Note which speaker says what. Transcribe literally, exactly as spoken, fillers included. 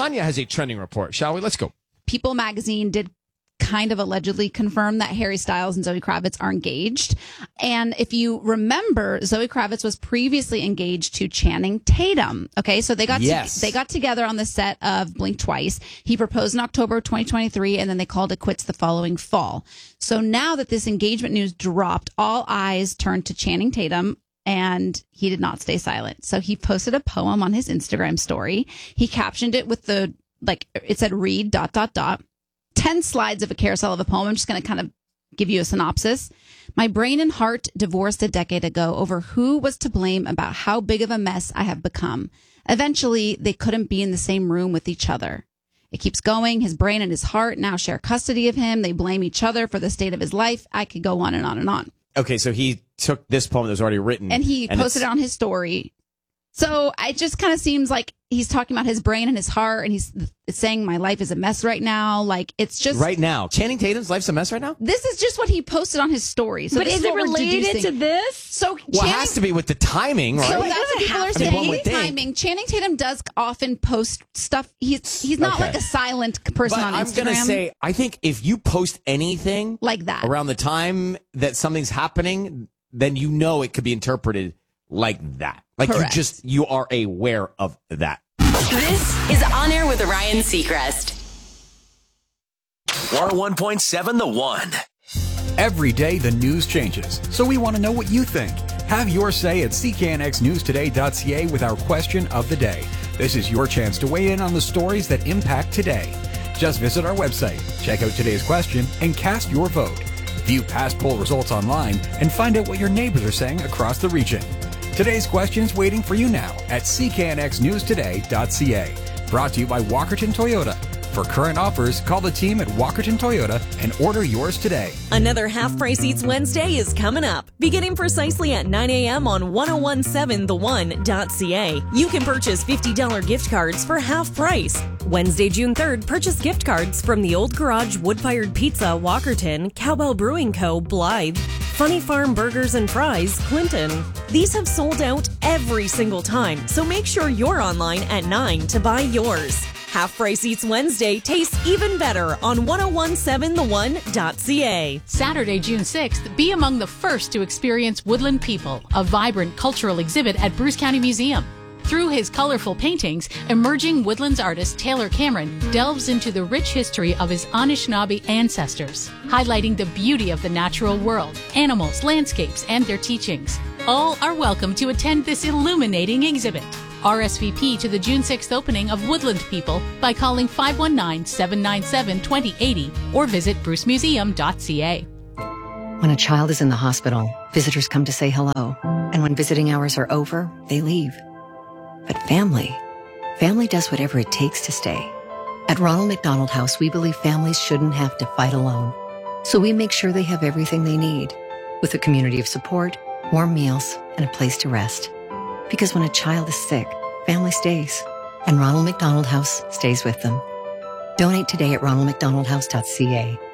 Speaker 1: Tanya has a trending report. Shall we? Let's go.
Speaker 2: People magazine did kind of allegedly confirm that Harry Styles and Zoe Kravitz are engaged. And if you remember, Zoe Kravitz was previously engaged to Channing Tatum. Okay, so they got
Speaker 1: yes.
Speaker 2: to, they got together on the set of Blink Twice. He proposed in October of twenty twenty-three, and then they called it quits the following fall. So now that this engagement news dropped, all eyes turned to Channing Tatum. And he did not stay silent. So he posted a poem on his Instagram story. He captioned it with the, like, it said, read, dot, dot, dot. ten slides of a carousel of a poem. I'm just going to kind of give you a synopsis. My brain and heart divorced a decade ago over who was to blame about how big of a mess I have become. Eventually, they couldn't be in the same room with each other. It keeps going. His brain and his heart now share custody of him. They blame each other for the state of his life. I could go on and on and on.
Speaker 1: Okay, so he took this poem that was already written.
Speaker 2: And he and posted it on his story. So it just kind of seems like he's talking about his brain and his heart, and he's saying my life is a mess right now. Like, it's just...
Speaker 1: Right now. Channing Tatum's life's a mess right now?
Speaker 2: This is just what he posted on his story. So
Speaker 3: but is it related to this?
Speaker 2: So
Speaker 1: well, Channing, it has to be with the timing, right?
Speaker 2: So that's what people are saying.
Speaker 1: I mean,
Speaker 2: timing. Channing Tatum does often post stuff. He's he's not okay. like a silent person
Speaker 1: but
Speaker 2: on
Speaker 1: I'm
Speaker 2: Instagram.
Speaker 1: I'm going to say, I think if you post anything...
Speaker 2: like that.
Speaker 1: ...around the time that something's happening, then you know it could be interpreted like that. Like Correct. you just, you are aware of that.
Speaker 4: This is On Air with Ryan Seacrest.
Speaker 5: one oh one point seven The One.
Speaker 6: Every day the news changes, so we want to know what you think. Have your say at c k n x news today dot c a with our question of the day. This is your chance to weigh in on the stories that impact today. Just visit our website, check out today's question, and cast your vote. View past poll results online and find out what your neighbors are saying across the region. Today's question's waiting for you now at c k n x news today dot c a. Brought to you by Walkerton Toyota. For current offers, call the team at Walkerton Toyota and order yours today.
Speaker 7: Another Half Price Eats Wednesday is coming up. Beginning precisely at nine a.m. on ten seventeen the one dot c a. You can purchase fifty dollars gift cards for half price. Wednesday, June third, purchase gift cards from the Old Garage Wood-Fired Pizza, Walkerton, Cowbell Brewing Co., Blythe, Funny Farm Burgers and Fries, Clinton. These have sold out every single time, so make sure you're online at nine to buy yours. Half Price Eats Wednesday tastes even better on ten seventeen the one dot c a.
Speaker 8: Saturday, June sixth, be among the first to experience Woodland People, a vibrant cultural exhibit at Bruce County Museum. Through his colorful paintings, emerging woodlands artist Taylor Cameron delves into the rich history of his Anishinaabe ancestors, highlighting the beauty of the natural world, animals, landscapes, and their teachings. All are welcome to attend this illuminating exhibit. R S V P to the June sixth opening of Woodland People by calling five one nine, seven nine seven, two zero eight zero or visit bruce museum dot c a.
Speaker 9: When a child is in the hospital, visitors come to say hello. And when visiting hours are over, they leave. But family, family does whatever it takes to stay. At Ronald McDonald House, we believe families shouldn't have to fight alone. So we make sure they have everything they need, with a community of support, warm meals, and a place to rest. Because when a child is sick, family stays, and Ronald McDonald House stays with them. Donate today at ronald mcdonald house dot c a.